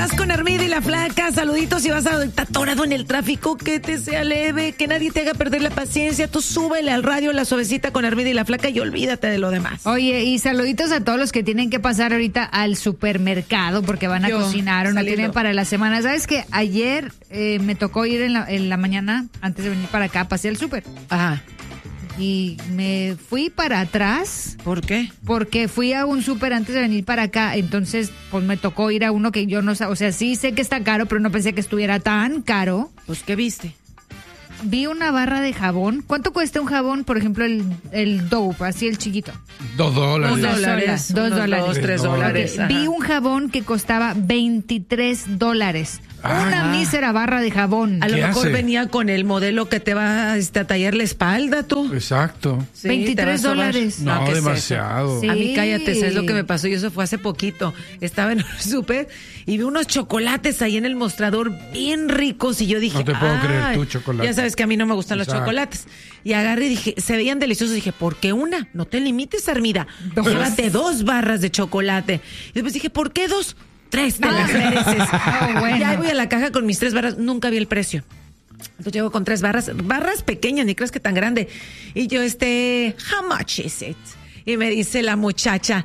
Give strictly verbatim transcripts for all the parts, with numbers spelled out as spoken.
Estás con Armida y la Flaca, saluditos. Si vas a estar atorado en el tráfico, que te sea leve, que nadie te haga perder la paciencia. Tú súbele al radio La Suavecita con Armida y la Flaca y olvídate de lo demás. Oye, y saluditos a todos los que tienen que pasar ahorita al supermercado porque van a Yo, cocinar o no saliendo. tienen para la semana. ¿Sabes qué? Ayer eh, me tocó ir en la, en la mañana, antes de venir para acá, pasé al súper. Ajá. Y me fui para atrás ¿Por qué? porque fui a un súper antes de venir para acá. Entonces, pues me tocó ir a uno que yo no sé. O sea, sí sé que está caro, pero no pensé que estuviera tan caro. Pues, ¿qué viste? Vi una barra de jabón. ¿Cuánto cuesta un jabón, por ejemplo, el, el Dove, así el chiquito? Dos dólares. Dos Una dólares. sola, dos Unos dólares. Dos, tres Dos dólares. Ok, Ajá. vi un jabón que costaba veintitrés dólares. Ah. Una mísera barra de jabón. A lo ¿Qué mejor hace? venía con el modelo que te va este, a tallar la espalda, tú. Exacto. Sí, veintitrés te va a sobar. dólares. No, ¿qué es eso? demasiado. Sí. A mí cállate, ¿sabes lo que me pasó? Y eso fue hace poquito. Estaba en el súper y vi unos chocolates ahí en el mostrador bien ricos y yo dije, No te puedo "Ay". creer tú, chocolate. Ya sabes que a mí no me gustan Exacto. los chocolates. Y agarré y dije, se veían deliciosos. Dije, ¿por qué una? No te limites, Armida. Dos. Llévate dos barras de chocolate. Y después dije, ¿por qué dos? Tres te las mereces. Ah, bueno. Ya voy a la caja con mis tres barras. Nunca vi el precio. Entonces llego con tres barras, barras pequeñas, ni crees que tan grande. Y yo, este, how much is it? Y me dice la muchacha,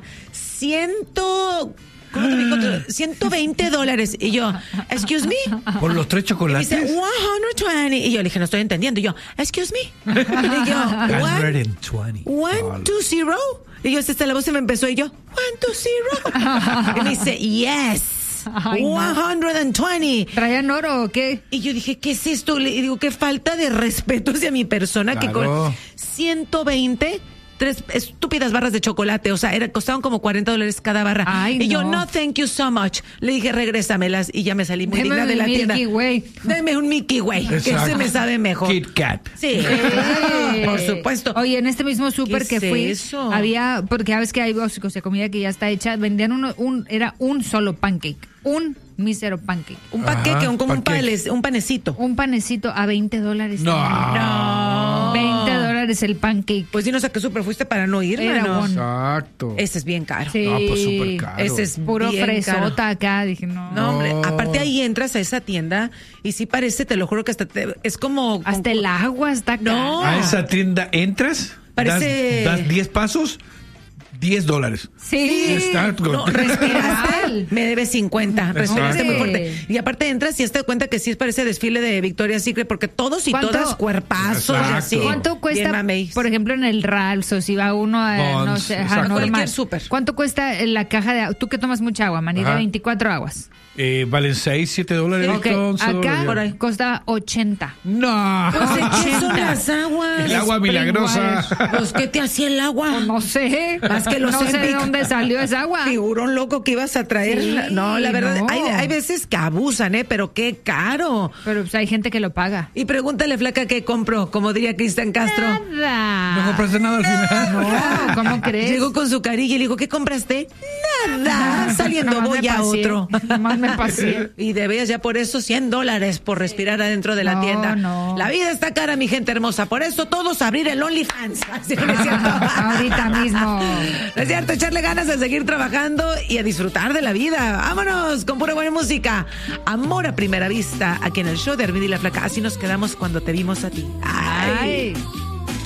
ciento, ¿cómo te dijo? ciento veinte dólares. Y yo, excuse me. Por los tres Y chocolates. dice, ciento veinte. Y yo le dije, no estoy entendiendo. Y yo, excuse me. Y yo, one, ciento veinte. one, two, zero. Y yo, hasta la voz se me empezó y yo, one, two, zero. Y me dice, yes, Ay, no. ciento veinte. ¿Traían oro o qué? Y yo dije, ¿qué es esto? Le digo, qué falta de respeto hacia mi persona que Claro. con ciento veinte, tres estúpidas barras de chocolate, o sea, era, costaban como cuarenta dólares cada barra. Ay, y yo, no. no, thank you so much. Le dije, regrésamelas y ya me salí muy Deme digna de un la Milky tienda. Way. Deme un Mickey Way, que Exacto. se me sabe mejor. Kit Kat. Sí, por supuesto. Oye, en este mismo súper ¿Qué que es fui, eso? había, porque sabes que hay básicos de comida que ya está hecha, vendían uno, un, era un solo pancake, un mísero pancake. Un paquete, Ajá, un, como un, paquete. pales- un panecito. Un panecito a veinte dólares. No. No. veinte dólares el pancake. Pues dinos a qué súper fuiste para no ir, Era mano. bueno. Exacto. Ese es bien caro. Sí. No, pues súper caro. Ese es Puro bien fresota caro. acá, dije, no. No, hombre, No. aparte ahí entras a esa tienda y sí parece, te lo juro que hasta te- es como... Hasta el agua está acá. No. A esa tienda entras, Parece- das, das diez pasos, diez dólares. Sí. Exacto. No, respiraste, Real. me debes cincuenta. Respiraste muy Hombre. fuerte. Y aparte entras y te das cuenta que sí parece desfile de Victoria's Secret porque todos y ¿Cuánto- todas cuerpazos y Exacto. así. ¿Cuánto Bien cuesta, mameis. por ejemplo, en el Ralphs o si va uno a, no Bonds, sé, ajá, exacto. normal? Cualquier súper. ¿Cuánto cuesta la caja de agua? Tú que tomas mucha agua, manita, Ajá. veinticuatro aguas. Eh, valen seis, siete dólares. Ok, once acá dólares. Por ahí. costaba ochenta. No. Pues, ¿de ¿Qué son ochenta. las aguas? El agua Spring milagrosa. Pues, ¿qué te hacía el agua? No sé. Más que los no sé de Ozempic. dónde salió esa agua. Figurón loco que ibas a traer. Sí, no, la verdad, no. Hay, hay veces que abusan, ¿eh? Pero qué caro. Pero pues, hay gente que lo paga. Y pregúntale, flaca, ¿qué compro? Como diría Cristian Castro. Nada. No compraste nada al final. No, ¿cómo crees? Llegó con su carilla y le dijo, ¿qué compraste? Nada. Saliendo Nomás voy me a paseé. otro. Nomás me paseé. Y debías ya por eso cien dólares por respirar adentro de la No, tienda. no. La vida está cara, mi gente hermosa. Por eso todos abrir el OnlyFans. Así no es cierto. Ahorita mismo. No es cierto, echarle ganas de seguir trabajando y a disfrutar de la vida. Vámonos con pura buena música. Amor a primera vista, aquí en el show de Armida y la Flaca. Así nos quedamos cuando te vimos a ti. Ay. Ay.